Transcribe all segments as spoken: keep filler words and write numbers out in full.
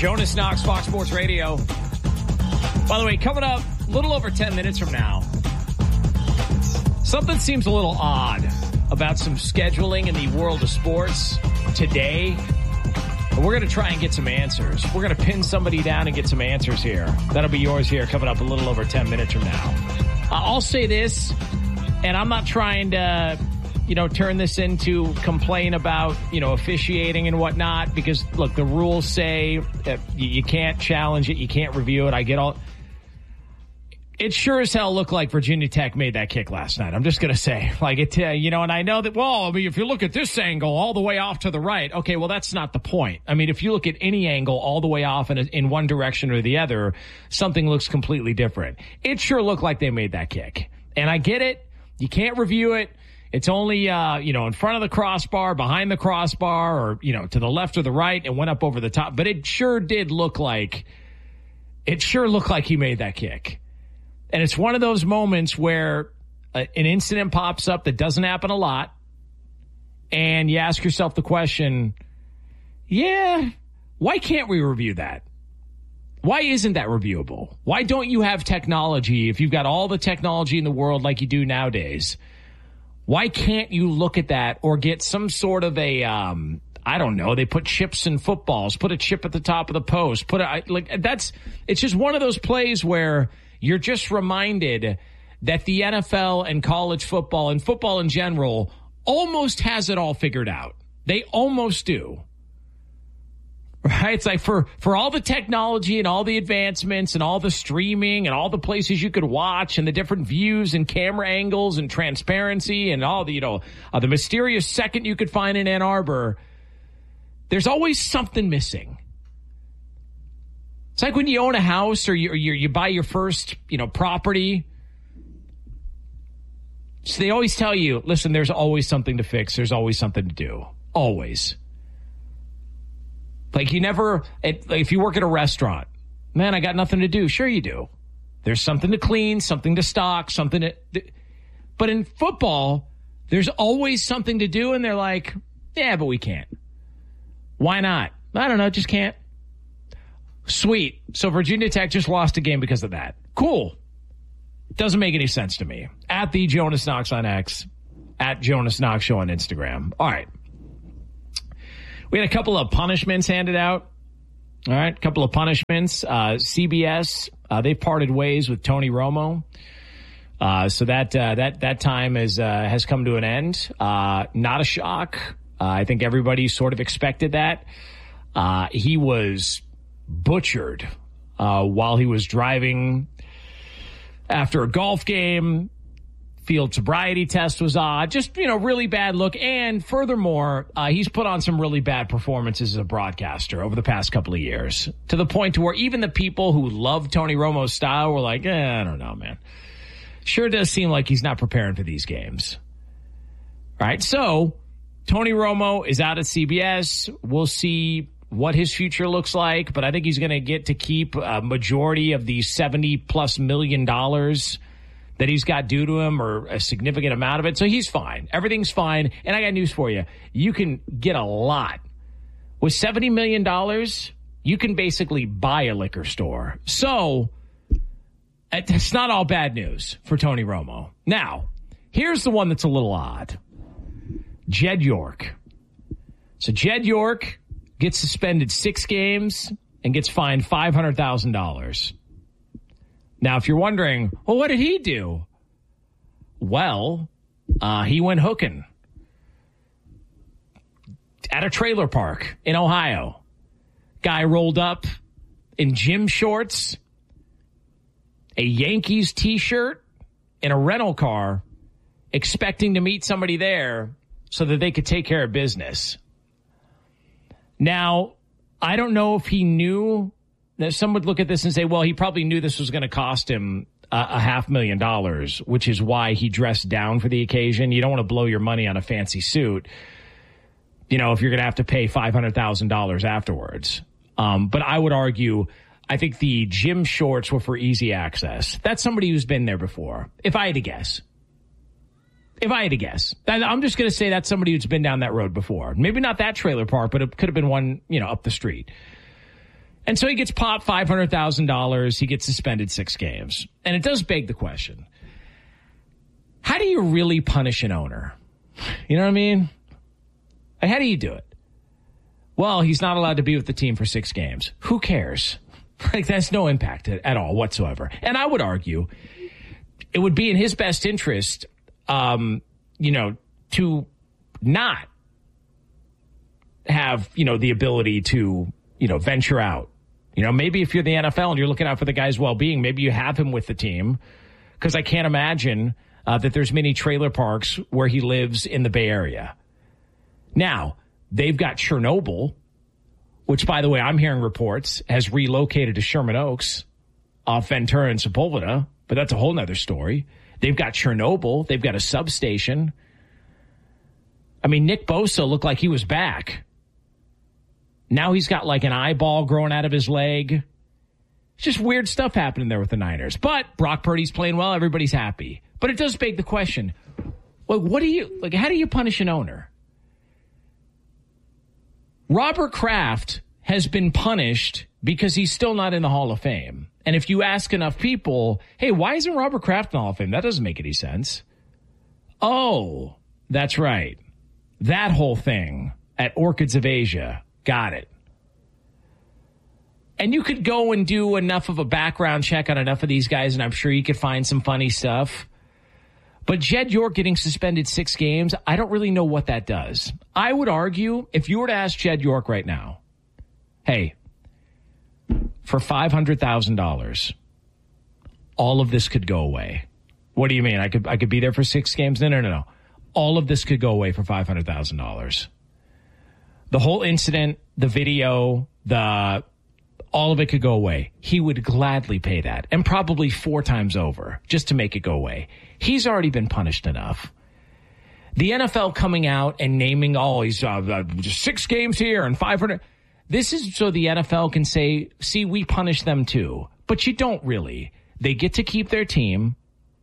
Jonas Knox, Fox Sports Radio. By the way, coming up a little over ten minutes from now, something seems a little odd about some scheduling in the world of sports today. And we're going to try and get some answers. We're going to pin somebody down and get some answers here. That'll be yours here coming up a little over ten minutes from now. Uh, I'll say this, and I'm not trying to, you know, turn this into complain about, you know, officiating and whatnot, because, look, the rules say that you can't challenge it, you can't review it. I get all... It sure as hell looked like Virginia Tech made that kick last night. I'm just going to say, like, it, uh, you know, and I know that, well, I mean, if you look at this angle all the way off to the right, okay, well, that's not the point. I mean, if you look at any angle all the way off in, a, in one direction or the other, something looks completely different. It sure looked like they made that kick. And I get it. You can't review it. It's only, uh, you know, in front of the crossbar, behind the crossbar, or, you know, to the left or the right, and went up over the top. But it sure did look like, it sure looked like he made that kick. And it's one of those moments where uh, an incident pops up that doesn't happen a lot, and you ask yourself the question, yeah, why can't we review that? Why isn't that reviewable? Why don't you have technology, if you've got all the technology in the world like you do nowadays? Why can't you look at that or get some sort of a, um, I don't know, they put chips in footballs, put a chip at the top of the post, put a, like, that's, it's just one of those plays where you're just reminded that the N F L and college football and football in general almost has it all figured out. They almost do. Right? It's like for, for all the technology and all the advancements and all the streaming and all the places you could watch and the different views and camera angles and transparency and all the, you know, uh, the mysterious second you could find in Ann Arbor, there's always something missing. It's like when you own a house or you, or you, you buy your first, you know, property. So they always tell you, listen, there's always something to fix. There's always something to do. Always. Like you never, it, like if you work at a restaurant, man, I got nothing to do. Sure you do. There's something to clean, something to stock, something to, but in football, there's always something to do. And they're like, yeah, but we can't. Why not? I don't know. Just can't. Sweet. So Virginia Tech just lost a game because of that. Cool. Doesn't make any sense to me. At the Jonas Knox on X. At Jonas Knox Show on Instagram. All right. We had a couple of punishments handed out. All right. A couple of punishments. Uh, C B S, uh, they parted ways with Tony Romo. Uh, so that, uh, that, that time is, uh, has come to an end. Uh, not a shock. Uh, I think everybody sort of expected that. Uh, he was butchered uh, while he was driving after a golf game. Field sobriety test was odd. Just, you know, really bad look. And furthermore, uh, he's put on some really bad performances as a broadcaster over the past couple of years, to the point to where even the people who love Tony Romo's style were like, eh, I don't know, man. Sure does seem like he's not preparing for these games. All right, so Tony Romo is out at C B S. We'll see what his future looks like, but I think he's going to get to keep a majority of the seventy plus million dollars that he's got due to him, or a significant amount of it. So he's fine. Everything's fine. And I got news for you. You can get a lot. With seventy million dollars, you can basically buy a liquor store. So it's not all bad news for Tony Romo. Now, here's the one that's a little odd. Jed York. So Jed York gets suspended six games and gets fined five hundred thousand dollars. Now, if you're wondering, well, what did he do? Well, uh, he went hooking at a trailer park in Ohio. Guy rolled up in gym shorts, a Yankees T-shirt, and a rental car, expecting to meet somebody there so that they could take care of business. Now, I don't know if he knew. That some would look at this and say, well, he probably knew this was going to cost him a, a half million dollars, which is why he dressed down for the occasion. You don't want to blow your money on a fancy suit, you know, if you're going to have to pay five hundred thousand dollars afterwards. Um, but I would argue, I think the gym shorts were for easy access. That's somebody who's been there before, if I had to guess. If I had to guess. I'm just going to say that's somebody who's been down that road before. Maybe not that trailer park, but it could have been one, you know, up the street. And so he gets popped five hundred thousand dollars. He gets suspended six games. And it does beg the question, how do you really punish an owner? You know what I mean? Like, how do you do it? Well, he's not allowed to be with the team for six games. Who cares? Like, that's no impact at all whatsoever. And I would argue it would be in his best interest, um, you know, to not have, you know, the ability to, you know, venture out. You know, maybe if you're the N F L and you're looking out for the guy's well-being, maybe you have him with the team, because I can't imagine uh, that there's many trailer parks where he lives in the Bay Area. Now, they've got Chernobyl, which, by the way, I'm hearing reports has relocated to Sherman Oaks off Ventura and Sepulveda, but that's a whole nother story. They've got Chernobyl. They've got a substation. I mean, Nick Bosa looked like he was back. Now he's got like an eyeball growing out of his leg. It's just weird stuff happening there with the Niners. But Brock Purdy's playing well. Everybody's happy. But it does beg the question, like, what do you, like, how do you punish an owner? Robert Kraft has been punished because he's still not in the Hall of Fame. And if you ask enough people, hey, why isn't Robert Kraft in the Hall of Fame? That doesn't make any sense. Oh, that's right. That whole thing at Orchids of Asia. Got it. And you could go and do enough of a background check on enough of these guys, and I'm sure you could find some funny stuff. But Jed York getting suspended six games, I don't really know what that does. I would argue, if you were to ask Jed York right now, hey, for five hundred thousand dollars, all of this could go away. What do you mean? I could I could be there for six games? No, no, no, no. All of this could go away for five hundred thousand dollars. The whole incident, the video, the all of it could go away. He would gladly pay that, and probably four times over, just to make it go away. He's already been punished enough. The N F L coming out and naming all these uh, uh, just six games here and five hundred. This is so the N F L can say, see, we punish them too. But you don't really. They get to keep their team.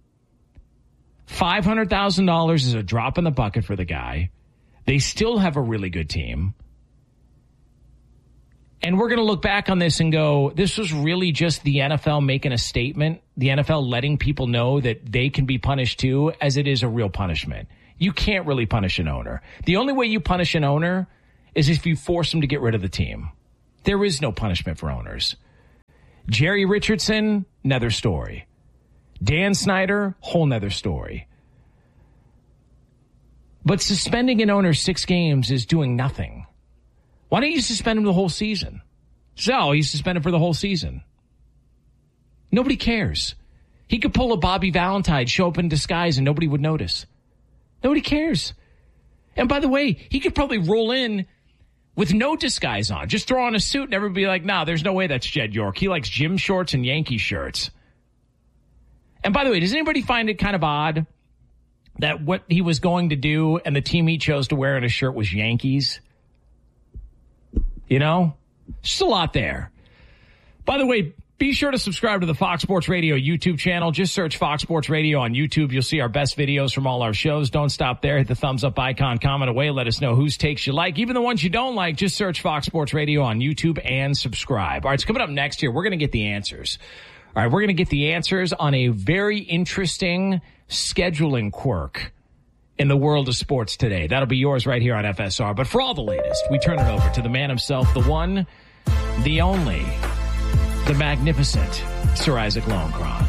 five hundred thousand dollars is a drop in the bucket for the guy. They still have a really good team. And we're going to look back on this and go, this was really just the N F L making a statement, the N F L letting people know that they can be punished too, as it is a real punishment. You can't really punish an owner. The only way you punish an owner is if you force them to get rid of the team. There is no punishment for owners. Jerry Richardson, another story. Dan Snyder, whole nother story. But suspending an owner six games is doing nothing. Why don't you suspend him the whole season? So he's suspended for the whole season. Nobody cares. He could pull a Bobby Valentine, show up in disguise, and nobody would notice. Nobody cares. And by the way, he could probably roll in with no disguise on. Just throw on a suit and everybody be like, nah, there's no way that's Jed York. He likes gym shorts and Yankee shirts. And by the way, does anybody find it kind of odd that what he was going to do and the team he chose to wear in his shirt was Yankees? You know, just a lot there. By the way, be sure to subscribe to the Fox Sports Radio YouTube channel. Just search Fox Sports Radio on YouTube. You'll see our best videos from all our shows. Don't stop there. Hit the thumbs up icon, comment away. Let us know whose takes you like. Even the ones you don't like, just search Fox Sports Radio on YouTube and subscribe. All right, it's coming up next here. We're going to get the answers. All right, we're going to get the answers on a very interesting scheduling quirk in the world of sports today. That'll be yours right here on F S R. But for all the latest, we turn it over to the man himself, the one, the only, the magnificent Sir Isaac Lowenkron.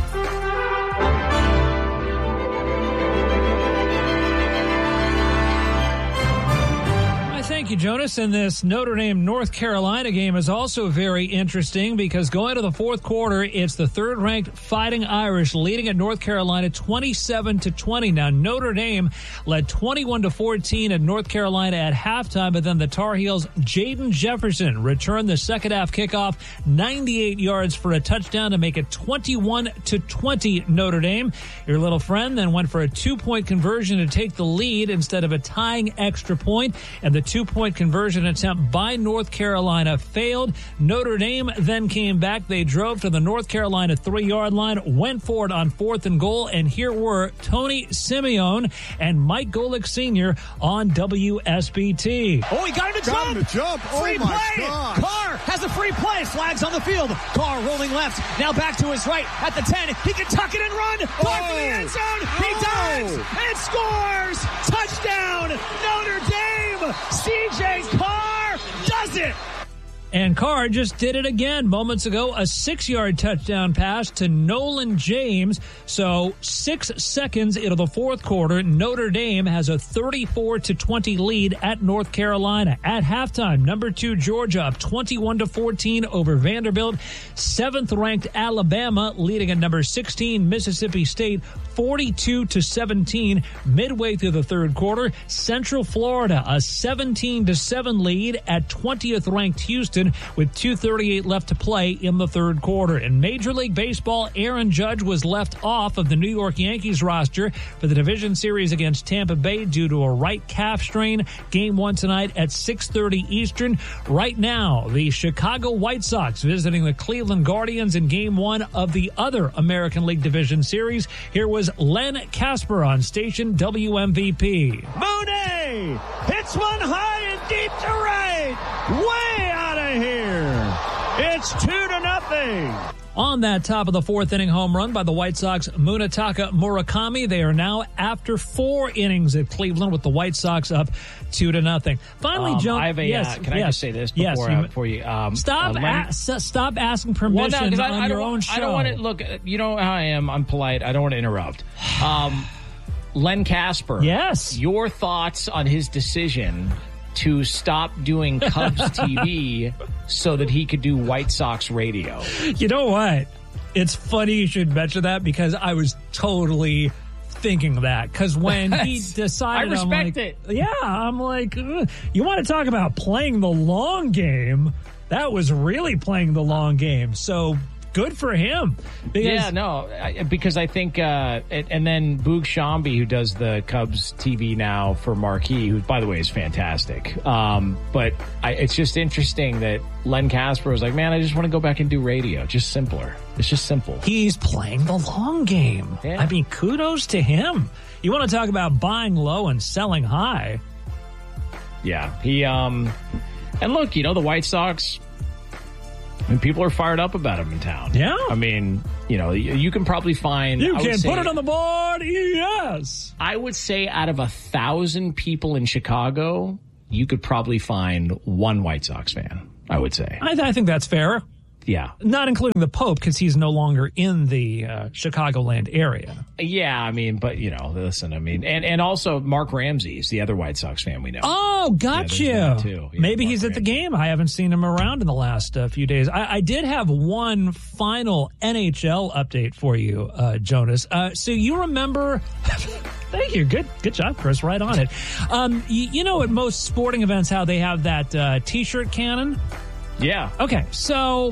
Thank you, Jonas. And this Notre Dame-North Carolina game is also very interesting because going to the fourth quarter, it's the third-ranked Fighting Irish leading at North Carolina twenty-seven to twenty. Now, Notre Dame led twenty-one to fourteen at North Carolina at halftime, but then the Tar Heels' Jaden Jefferson returned the second-half kickoff ninety-eight yards for a touchdown to make it twenty-one to twenty Notre Dame. Your little friend then went for a two-point conversion to take the lead instead of a tying extra point, and the two-point three-point conversion attempt by North Carolina failed. Notre Dame then came back. They drove to the North Carolina three-yard line, went for it on fourth and goal, and here were Tony Simeone and Mike Golick Senior on W S B T. Oh, he got him to got jump. Him to jump. Oh, free my play. gosh. Carr has a free play. Flags on the field. Carr rolling left. Now back to his right at the ten. He can tuck it and run. Far oh. from the end zone. He oh. dives and scores. Touchdown, Notre Dame. C J Carr does it. And Carr just did it again moments ago, a six-yard touchdown pass to Nolan James. So six seconds into the fourth quarter, Notre Dame has a thirty-four to twenty lead at North Carolina. At halftime, number two Georgia up twenty-one to fourteen over Vanderbilt. Seventh-ranked Alabama leading at number sixteen Mississippi State forty-two to seventeen midway through the third quarter. Central Florida a seventeen to seven lead at twentieth-ranked Houston with two thirty-eight left to play in the third quarter. In Major League Baseball, Aaron Judge was left off of the New York Yankees roster for the division series against Tampa Bay due to a right calf strain. Game one tonight at six thirty Eastern. Right now, the Chicago White Sox visiting the Cleveland Guardians in game one of the other American League Division Series. Here was Len Casper on station W M V P. Mooney hits one high and deep to right. Way out of here. It's two to nothing. On that top of the fourth inning home run by the White Sox, Munetaka Murakami. They are now after four innings at Cleveland with the White Sox up two to nothing. Finally, um, Joe. I have a, yes, uh, can yes, I just say this before, yes, uh, you, before you? Um, stop, uh, a, s- stop asking permission well, no, I, on I your don't, own show. I don't want to look. You know how I am. I'm polite. I don't want to interrupt. Um, Len Casper. Yes. Your thoughts on his decision to stop doing Cubs T V so that he could do White Sox radio. You know what? It's funny you should mention that because I was totally thinking that. Because when he decided, I respect I'm like, it. Yeah, I'm like, ugh. You want to talk about playing the long game? That was really playing the long game. So good for him. Because yeah, no, I, because I think, uh, and, and then Boog Shambi, who does the Cubs T V now for Marquee, who, by the way, is fantastic. Um, but I, it's just interesting that Len Casper was like, man, I just want to go back and do radio. Just simpler. It's just simple. He's playing the long game. Yeah. I mean, kudos to him. You want to talk about buying low and selling high. Yeah. He, um, and look, you know, the White Sox, I mean, people are fired up about him in town. Yeah. I mean, you know, you, you can probably find. You I would can say, put it on the board. Yes. I would say out of a thousand people in Chicago, you could probably find one White Sox fan, I would say. I, th- I think that's fair. Yeah. Not including the Pope because he's no longer in the uh, Chicagoland area. Yeah, I mean, but, you know, listen, I mean, and, and also Mark Ramsey is the other White Sox fan we know. Oh, got Yeah, you. there's that too. Yeah, Maybe Mark he's at the Ramsey. game. I haven't seen him around in the last uh, few days. I, I did have one final N H L update for you, uh, Jonas. Uh, so you remember... Thank you. Good good job, Chris. Right on it. Um, you, you know at most sporting events how they have that uh, T-shirt cannon? Yeah. Okay, so...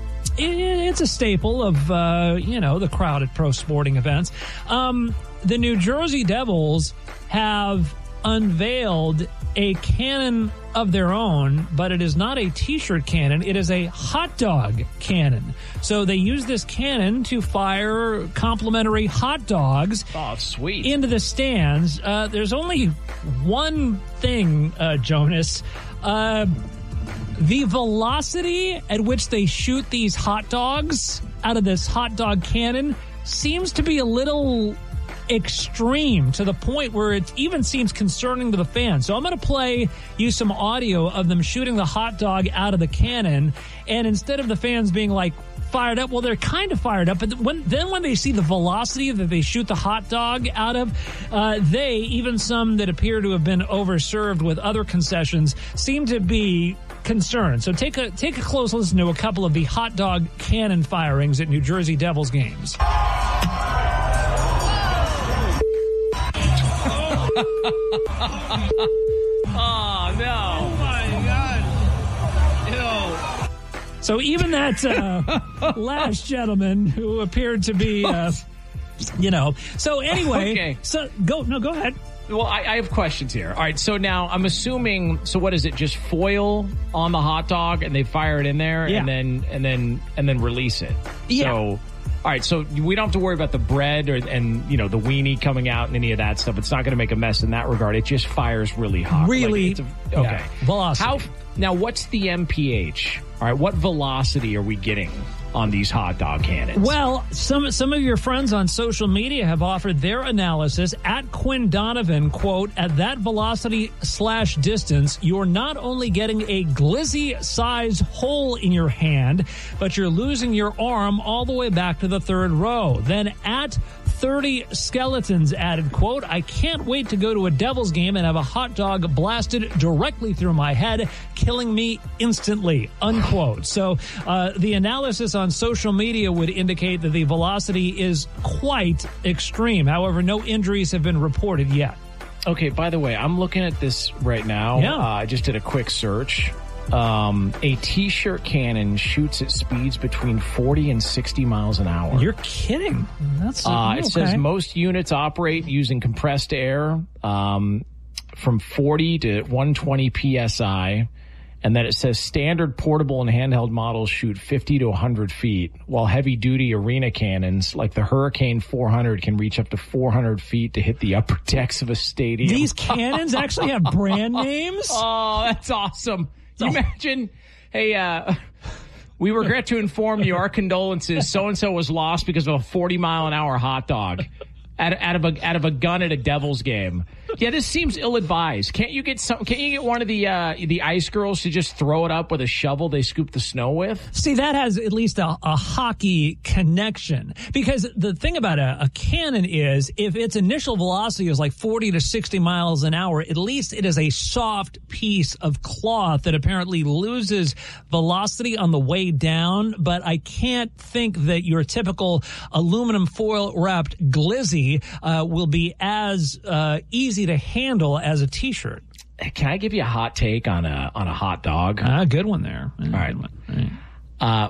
It's a staple of, uh, you know, the crowd at pro sporting events. Um, the New Jersey Devils have unveiled a cannon of their own, but it is not a T-shirt cannon. It is a hot dog cannon. So they use this cannon to fire complimentary hot dogs Oh, sweet. into the stands. Uh, there's only one thing, uh, Jonas. Uh, the velocity at which they shoot these hot dogs out of this hot dog cannon seems to be a little extreme to the point where it even seems concerning to the fans. So I'm going to play you some audio of them shooting the hot dog out of the cannon. And instead of the fans being like fired up, well, they're kind of fired up. But when, then when they see the velocity that they shoot the hot dog out of, uh, they, even some that appear to have been overserved with other concessions, seem to be concerned. So take a take a close listen to a couple of the hot dog cannon firings at New Jersey Devils games. Oh, no. Oh, my God. Ew. So even that uh, last gentleman who appeared to be, uh, you know. So anyway, Okay. so go, no, go ahead. Well, I, I have questions here. All right, so now I'm assuming. So what is it? Just foil on the hot dog, and they fire it in there, Yeah. and then and then and then release it. Yeah. So, all right, so we don't have to worry about the bread or and you know the weenie coming out and any of that stuff. It's not going to make a mess in that regard. It just fires really hot. Really? Like, it's a, okay. Yeah. Velocity. How now? What's the M P H? All right, what velocity are we getting on these hot dog cannons? Well, some some of your friends on social media have offered their analysis. At Quinn Donovan, quote, at that velocity slash distance, you're not only getting a glizzy-sized hole in your hand, but you're losing your arm all the way back to the third row. Then at thirty skeletons added, quote, I can't wait to go to a Devils game and have a hot dog blasted directly through my head, killing me instantly, unquote. So uh, the analysis on social media would indicate that the velocity is quite extreme. However, no injuries have been reported yet. Okay, by the way, I'm looking at this right now. Yeah. Uh, I just did a quick search. Um, a T-shirt cannon shoots at speeds between forty and sixty miles an hour. You're kidding. That's Uh, it okay. says most units operate using compressed air um, from forty to one twenty P S I. And then it says standard portable and handheld models shoot fifty to one hundred feet, while heavy-duty arena cannons like the Hurricane four hundred can reach up to four hundred feet to hit the upper decks of a stadium. These cannons actually have brand names? Oh, that's awesome. Can you imagine? Hey, uh, we regret to inform you our condolences. So-and-so was lost because of a forty mile an hour hot dog out, out of a out of a gun at a Devils game. Yeah, this seems ill-advised. Can't you get some? Can't you get one of the uh, the ice girls to just throw it up with a shovel they scoop the snow with? See, that has at least a, a hockey connection. Because the thing about a, a cannon is, if its initial velocity is like forty to sixty miles an hour, at least it is a soft piece of cloth that apparently loses velocity on the way down. But I can't think that your typical aluminum foil wrapped glizzy uh, will be as uh, easy to handle as a T-shirt. Can I give you a hot take on a on a hot dog? Ah, good one there. All right. Uh,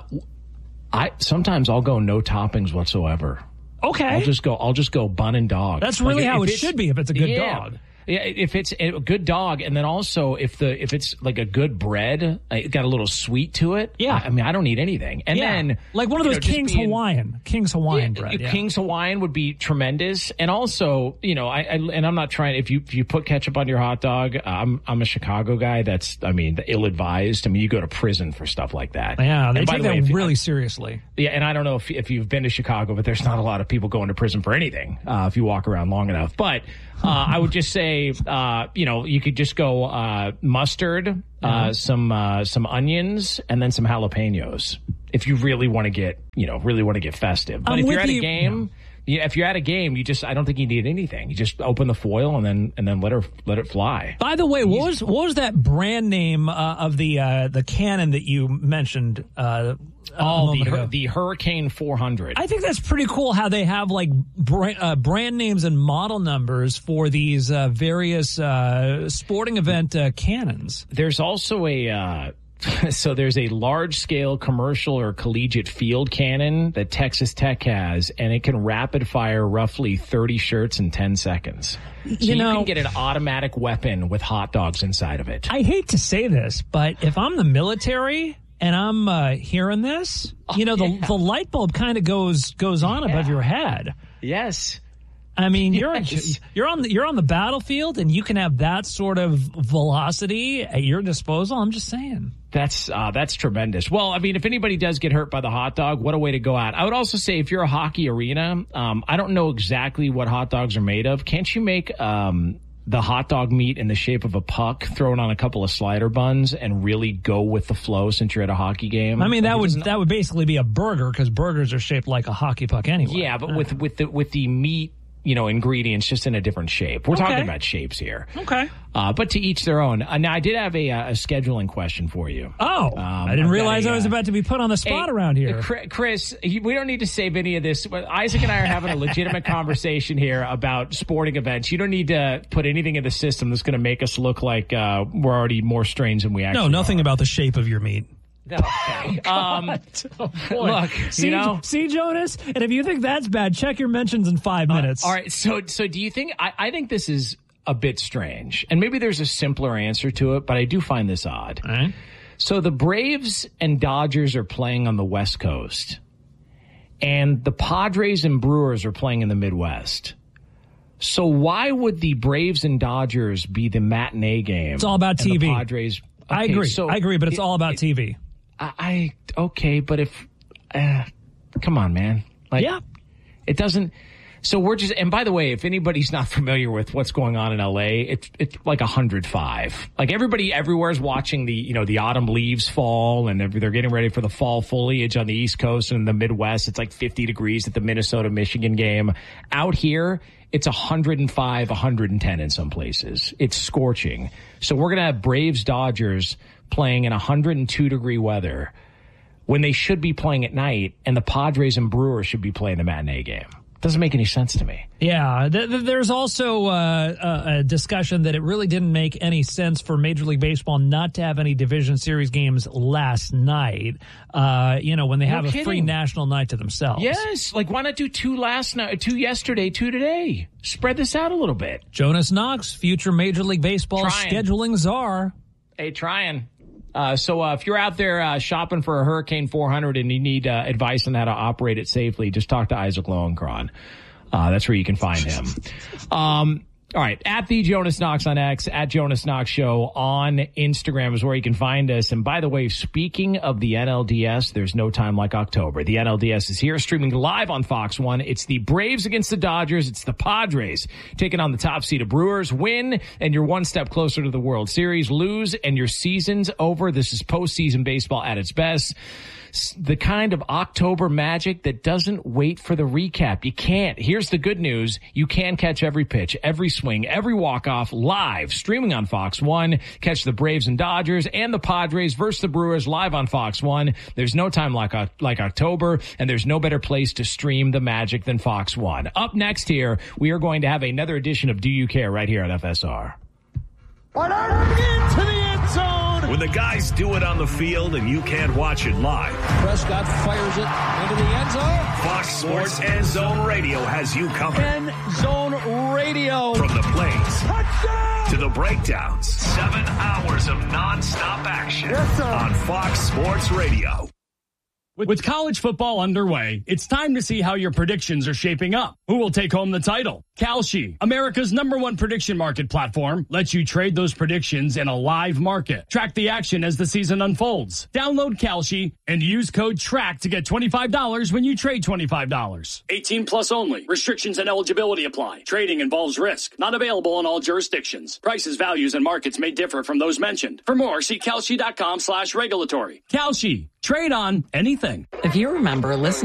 I sometimes I'll go no toppings whatsoever. Okay. I'll just go. I'll just go bun and dog. That's really Like, how if it it's- should be if it's a good yeah. dog. Yeah, if it's a good dog, and then also if the if it's like a good bread, uh, it got a little sweet to it. Yeah. I, I mean, I don't need anything. And Yeah. then like one of you those know, just King's being- Hawaiian, King's Hawaiian Yeah, bread. Yeah. King's Hawaiian would be tremendous, and also, you know, I, I and I'm not trying. If you if you put ketchup on your hot dog, uh, I'm I'm a Chicago guy. That's I mean, ill advised. I mean, you go to prison for stuff like that. Yeah, they And by take the way, that if you- really seriously. Yeah, and I don't know if if you've been to Chicago, but there's not a lot of people going to prison for anything uh, if you walk around long enough. But uh, I would just say, uh, you know, you could just go uh, mustard, uh, some uh, some onions, and then some jalapenos if you really want to get, you know, really want to get festive. But I'm if you're with at a you- game. Yeah, if you're at a game, you just I don't think you need anything. You just open the foil and then and then let her let it fly. By the way, what was what was that brand name uh, of the uh, the cannon that you mentioned? Uh, a Oh, the moment ago? hur- the Hurricane four hundred. I think that's pretty cool how they have like bra- uh, brand names and model numbers for these uh, various uh, sporting event uh, cannons. There's also a uh, so there's a large scale commercial or collegiate field cannon that Texas Tech has, and it can rapid fire roughly thirty shirts in ten seconds. So you, You know- can get an automatic weapon with hot dogs inside of it. I hate to say this, but if I'm the military and I'm uh, hearing this, you know, the the light bulb kind of goes goes on above your head. Yes. I mean, you're Yes. you're on the, you're on the battlefield, and you can have that sort of velocity at your disposal. I'm just saying. That's uh, that's tremendous. Well, I mean, if anybody does get hurt by the hot dog, what a way to go out. I would also say if you're a hockey arena, um, I don't know exactly what hot dogs are made of. Can't you make um, the hot dog meat in the shape of a puck, throw it on a couple of slider buns, and really go with the flow since you're at a hockey game? I mean, that Like, would isn't- that would basically be a burger because burgers are shaped like a hockey puck anyway. Yeah, but with with the with the meat, you know, ingredients just in a different shape. We're Okay. talking about shapes here. Okay. Uh, but to each their own. Uh, now, I did have a, uh, a scheduling question for you. Oh, Um, I I've didn't got realize a, I was uh, about to be put on the spot Hey, around here. Chri- Chris, we don't need to save any of this. But Isaac and I are having a legitimate conversation here about sporting events. You don't need to put anything in the system that's going to make us look like uh, we're already more strange than we actually No, nothing are. about the shape of your meat. Okay. um, Oh, boy. look, see, you know. see, Jonas, and if you think that's bad, check your mentions in five minutes. All right. So, so do you think? I, I think this is a bit strange. And maybe there's a simpler answer to it, but I do find this odd. All right. So the Braves and Dodgers are playing on the West Coast, and the Padres and Brewers are playing in the Midwest. So why would the Braves and Dodgers be the matinee game? It's all about T V. The Padres. Okay, I agree. So I agree, but it's it, all about it, T V. I, I okay, but if uh, come on, man. Like, yeah, it doesn't. So we're just, and by the way, if anybody's not familiar with what's going on in L A, it's it's like one hundred five. Like everybody everywhere is watching the, you know, the autumn leaves fall, and they're getting ready for the fall foliage on the East Coast and in the Midwest. It's like fifty degrees at the Minnesota-Michigan game. Out here, it's one hundred five, one hundred ten in some places. It's scorching. So we're going to have Braves-Dodgers playing in one hundred two degree weather when they should be playing at night, and the Padres and Brewers should be playing the matinee game. Doesn't make any sense to me. Yeah, th- th- there's also uh, a, a discussion that it really didn't make any sense for Major League Baseball not to have any division series games last night, uh, you know, when they No have kidding. a free national night to themselves. Yes, like why not do two last night, two yesterday, two today? Spread this out a little bit. Jonas Knox, future Major League Baseball Trying. scheduling czar. Hey, trying. Uh, so uh, if you're out there uh, shopping for a Hurricane four hundred and you need uh, advice on how to operate it safely, just talk to Isaac Lowenkron. Uh, that's where you can find him. Um, all right. At the Jonas Knox on X, at Jonas Knox Show on Instagram is where you can find us. And by the way, speaking of the N L D S, there's no time like October. The N L D S is here, streaming live on Fox one. It's the Braves against the Dodgers. It's the Padres taking on the top seeded Brewers. Win, and you're one step closer to the World Series. Lose, and your season's over. This is postseason baseball at its best. The kind of October magic that doesn't wait for the recap. You can't. Here's the good news. You can catch every pitch, every swing, every walk-off live, streaming on Fox one. Catch the Braves and Dodgers and the Padres versus the Brewers live on Fox one. There's no time like, like October, and there's no better place to stream the magic than Fox one. Up next here, we are going to have another edition of Do You Care right here on F S R. Into the end zone. When the guys do it on the field and you can't watch it live, Prescott fires it into the end zone. Fox Sports End Zone Radio has you covered. End zone radio. From the plays Touchdown! to the breakdowns, seven hours of nonstop action Yes, sir. on Fox Sports Radio. With college football underway, it's time to see how your predictions are shaping up. Who will take home the title? Kalshi, America's number one prediction market platform, lets you trade those predictions in a live market. Track the action as the season unfolds. Download Kalshi and use code TRACK to get twenty-five dollars when you trade twenty-five dollars. eighteen plus only. Restrictions and eligibility apply. Trading involves risk. Not available in all jurisdictions. Prices, values, and markets may differ from those mentioned. For more, see Kalshi dot com slash regulatory. Kalshi. Trade on anything. If you remember listening